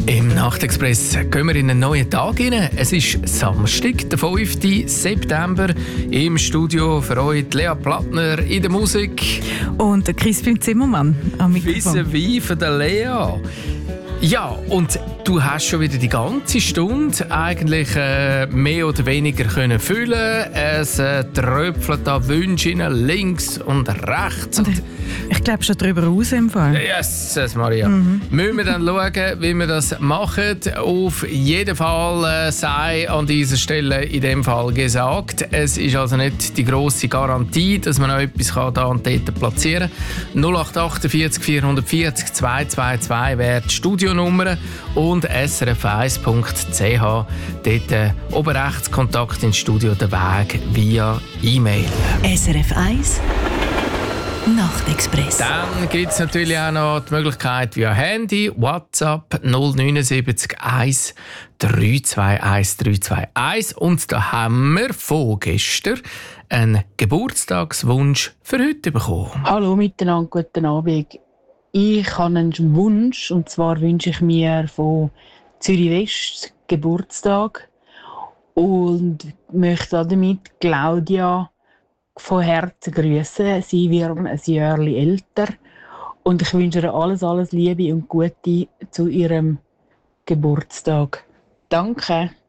Im Nachtexpress gehen wir in einen neuen Tag hinein. Es ist Samstag, der 5. September. Im Studio für euch Lea Plattner in der Musik. Und der Crispin Zimmermann am Mikrofon. Vis-à-vis von der Lea. Ja, und du hast schon wieder die ganze Stunde eigentlich mehr oder weniger können füllen. Es tröpfelt da Wünsche rein, links und rechts. Und ich glaube schon darüber raus im Fall. Jesus Maria. Müssen wir dann schauen, wie wir das machen. Auf jeden Fall sei an dieser Stelle in dem Fall gesagt, es ist also nicht die grosse Garantie, dass man noch etwas da und dort platzieren kann. 0848 440 222 wäre die Studionummer und srf1.ch. Dort oben rechts Kontakt ins Studio, der Weg via E-Mail. SRF 1 Nachtexpress. Dann gibt es natürlich auch noch die Möglichkeit via Handy, WhatsApp 079 1 321 321. Und da haben wir von gestern einen Geburtstagswunsch für heute bekommen. Hallo miteinander, guten Abend. Ich habe einen Wunsch, und zwar wünsche ich mir von Zürich West Geburtstag und möchte damit Claudia von Herzen grüßen. Sie wird ein Jahr älter und ich wünsche ihr alles Liebe und Gute zu ihrem Geburtstag. Danke.